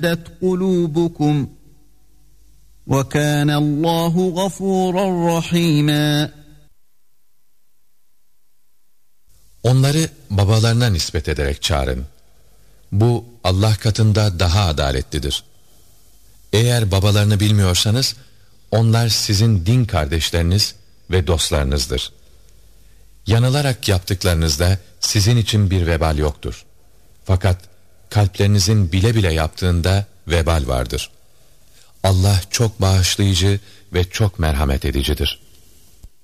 قُلُوبُكُمْ وَكَانَ اللّٰهُ غَفُورًا رَحِيمًا. Onları babalarına nispet ederek çağırın. Bu Allah katında daha adaletlidir. Eğer babalarını bilmiyorsanız, onlar sizin din kardeşleriniz ve dostlarınızdır. Yanılarak yaptıklarınızda sizin için bir vebal yoktur. Fakat kalplerinizin bile bile yaptığında vebal vardır. Allah çok bağışlayıcı ve çok merhamet edicidir.